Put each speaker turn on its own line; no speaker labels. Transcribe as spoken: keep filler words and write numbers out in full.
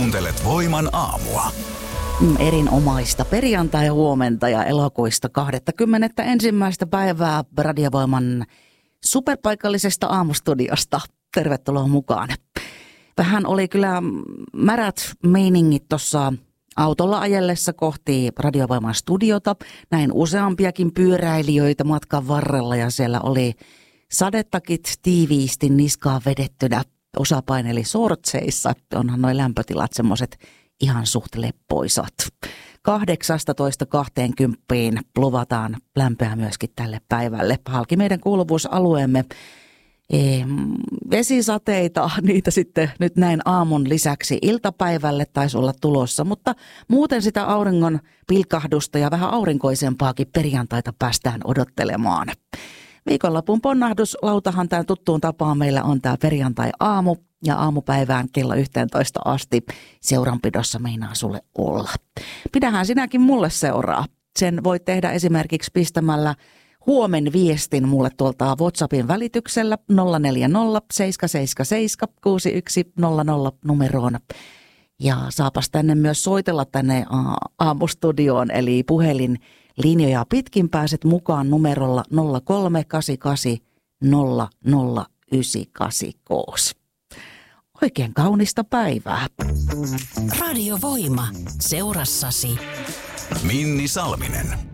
Kuuntelet Voiman aamua.
Erinomaista perjantai-huomenta ja elokuista kaksikymmentäyksi päivää Radiovoiman superpaikallisesta aamustudiosta. Tervetuloa mukaan. Vähän oli kyllä märät meiningit tuossa autolla ajellessa kohti Radiovoiman studiota. Näin useampiakin pyöräilijöitä matkan varrella ja siellä oli sadetakit tiiviisti niskaan vedettynä. Osa paineli sortseissa. Onhan noi lämpötilat semmoiset ihan suht leppoisat. kahdeksastatoista kahteenkymmeneen luvataan lämpöä myöskin tälle päivälle. Halki meidän kuuluvuusalueemme. E, vesisateita, niitä sitten nyt näin aamun lisäksi iltapäivälle taisi olla tulossa, mutta muuten sitä auringon pilkahdusta ja vähän aurinkoisempaakin perjantaita päästään odottelemaan. Viikonlopun ponnahduslautahan tämän tuttuun tapaan meillä on tämä perjantai-aamu ja aamupäivään kello yhteentoista asti seuranpidossa meinaa sulle olla. Pidähän sinäkin mulle seuraa. Sen voit tehdä esimerkiksi pistämällä huomen viestin mulle tuolta WhatsAppin välityksellä nolla neljä nolla seitsemän seitsemän seitsemän kuusi yksi nolla nolla numeroon. Ja saapas tänne myös soitella tänne aamustudioon, eli puhelinlinjoja pitkin pääset mukaan numerolla nolla kolme kahdeksan kahdeksan nolla nolla yhdeksän kahdeksan kuusi. Oikein kaunista päivää.
Radiovoima. Seurassasi
Minni Salminen.